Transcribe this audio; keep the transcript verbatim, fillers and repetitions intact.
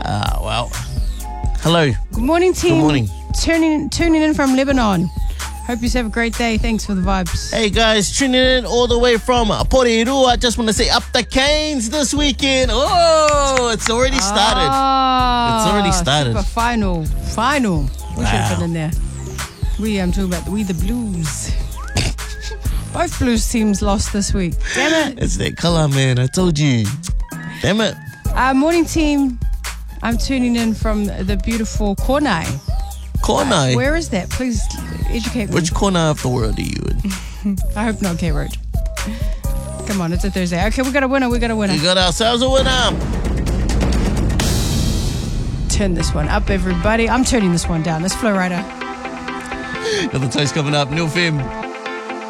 Ah, well. Hello. Good morning, team. Good morning. Tuning, tuning in from Lebanon. Hope you have a great day. Thanks for the vibes. Hey guys, tuning in all the way from Porirua. I just want to say up the Canes this weekend. Oh, it's already started. Ah, It's already started. Super final. Final. We should have Wow. been in there. We, I'm talking about we the Blues. Both Blues teams lost this week. Damn it. It's that colour, man. I told you. Damn it. Uh, morning, team. I'm tuning in from the beautiful Kornai. Corner. Where is that? Please educate me. Which corner of the world are you in? I hope not K Road. Come on, it's a Thursday. Okay, we got a winner. We got a winner. We got ourselves a winner. Turn this one up, everybody. I'm turning this one down. Let's Flow Rider. Got the toast coming up. New Fem.